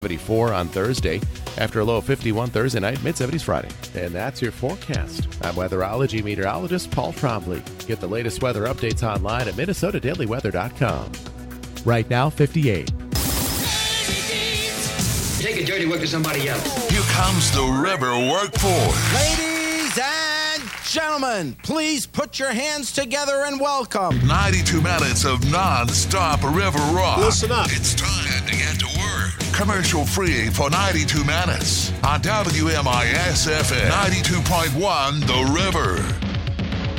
74 on Thursday. After a low of 51 Thursday night, mid-70s Friday. And that's your forecast. I'm weatherology meteorologist Paul Trombley. Get the latest weather updates online at MinnesotaDailyWeather.com. Right now, 58. Take a dirty work to somebody else. Here comes the River Workforce. Ladies and gentlemen, please put your hands together and welcome 92 minutes of non-stop river rock. Listen up. It's time to get to work. Commercial free for 92 minutes on WMIS FM 92.1 The River.